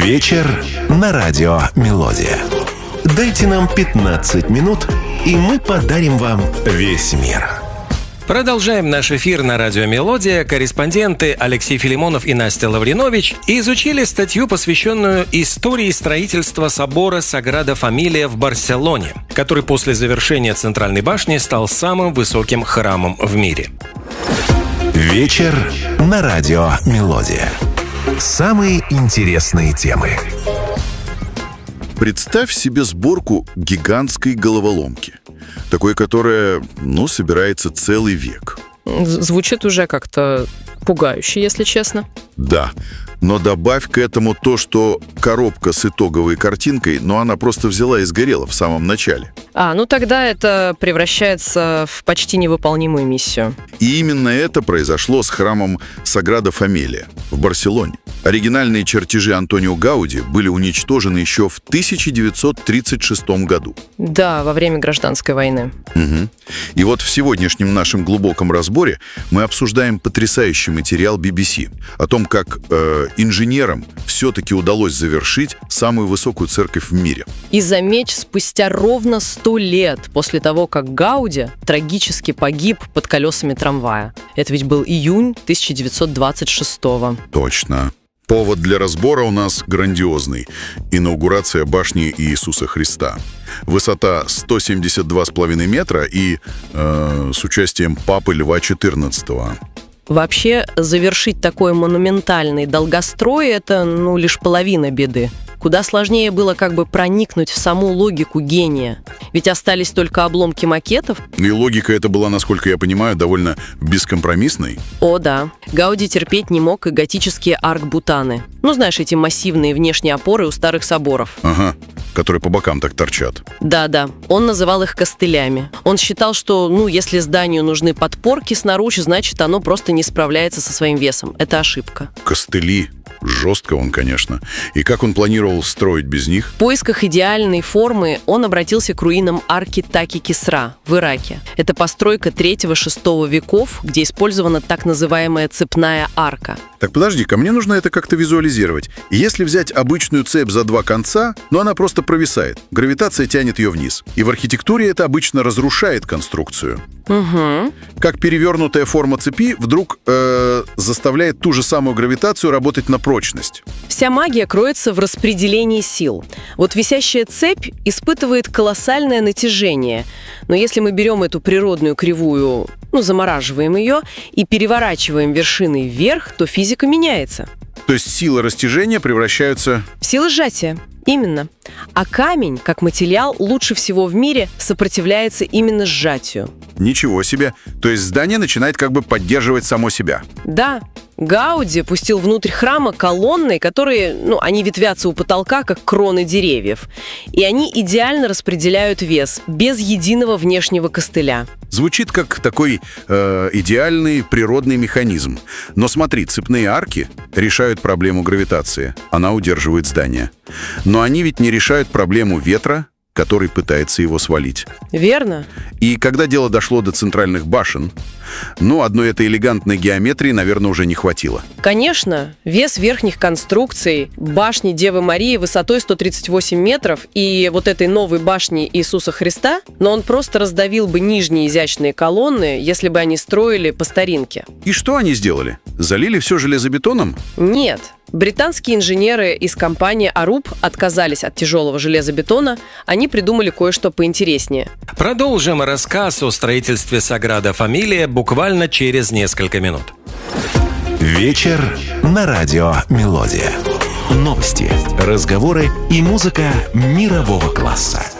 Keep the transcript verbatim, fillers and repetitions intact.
Вечер на радио «Мелодия». Дайте нам пятнадцать минут, и мы подарим вам весь мир. Продолжаем наш эфир на радио «Мелодия». Корреспонденты Алексей Филимонов и Настя Лавринович изучили статью, посвященную истории строительства собора Саграда Фамилия в Барселоне, который после завершения Центральной башни стал самым высоким храмом в мире. Вечер на радио «Мелодия». Самые интересные темы. Представь себе сборку гигантской головоломки. Такой, которая, ну, собирается целый век. Звучит уже как-то пугающе, если честно. Да, но добавь к этому то, что коробка с итоговой картинкой, но она просто взяла и сгорела в самом начале. А, ну тогда это превращается в почти невыполнимую миссию. И именно это произошло с храмом Саграда Фамилия в Барселоне. Оригинальные чертежи Антонио Гауди были уничтожены еще в тысяча девятьсот тридцать шестом году. Да, во время гражданской войны. Угу. И вот в сегодняшнем нашем глубоком разборе мы обсуждаем потрясающий материал би би си о том, как э, инженерам все-таки удалось завершить самую высокую церковь в мире. И заметь, спустя ровно сто лет после того, как Гауди трагически погиб под колесами трамвая. Это ведь был июнь тысяча девятьсот двадцать шестого. Точно. Повод для разбора у нас грандиозный. Инаугурация башни Иисуса Христа. Высота сто семьдесят два с половиной метра и э, с участием Папы Льва четырнадцатого. Вообще, завершить такой монументальный долгострой – это, ну, лишь половина беды. Куда сложнее было как бы проникнуть в саму логику гения. Ведь остались только обломки макетов. И логика эта была, насколько я понимаю, довольно бескомпромиссной. О, да. Гауди терпеть не мог и готические аркбутаны. Ну, знаешь, эти массивные внешние опоры у старых соборов. Ага, которые по бокам так торчат. Да-да, он называл их костылями. Он считал, что, ну, если зданию нужны подпорки снаружи, значит, оно просто не справляется со своим весом. Это ошибка. Костыли. Жестко он, конечно. И как он планировал строить без них? В поисках идеальной формы он обратился к руинам арки Таки-Кисра в Ираке. Это постройка третьего-шестого веков, где использована так называемая цепная арка. Так подожди-ка, мне нужно это как-то визуализировать. Если взять обычную цепь за два конца, ну она просто провисает. Гравитация тянет ее вниз. И в архитектуре это обычно разрушает конструкцию. Угу. Как перевернутая форма цепи вдруг э, заставляет ту же самую гравитацию работать на прочность. Вся магия кроется в распределении сил. Вот висящая цепь испытывает колоссальное натяжение. Но если мы берем эту природную кривую, ну, замораживаем ее и переворачиваем вершиной вверх, то физика меняется. То есть силы растяжения превращаются... в силы сжатия. Именно. А камень, как материал, лучше всего в мире сопротивляется именно сжатию. Ничего себе. То есть здание начинает как бы поддерживать само себя. Да. Гауди пустил внутрь храма колонны, которые, ну, они ветвятся у потолка, как кроны деревьев. И они идеально распределяют вес, без единого внешнего костыля. Звучит как такой э, идеальный природный механизм. Но смотри, цепные арки решают проблему гравитации. Она удерживает здание. Но они ведь не решают проблему ветра, который пытается его свалить. Верно. И когда дело дошло до центральных башен, ну, одной этой элегантной геометрии, наверное, уже не хватило. Конечно. Вес верхних конструкций, башни Девы Марии высотой сто тридцать восемь метров и вот этой новой башни Иисуса Христа, но он просто раздавил бы нижние изящные колонны, если бы они строили по старинке. И что они сделали? Залили все железобетоном? Нет. Британские инженеры из компании Arup отказались от тяжелого железобетона. Они придумали кое-что поинтереснее. Продолжим рассказ о строительстве Саграда Фамилия буквально через несколько минут. Вечер на радио «Мелодия». Новости, разговоры и музыка мирового класса.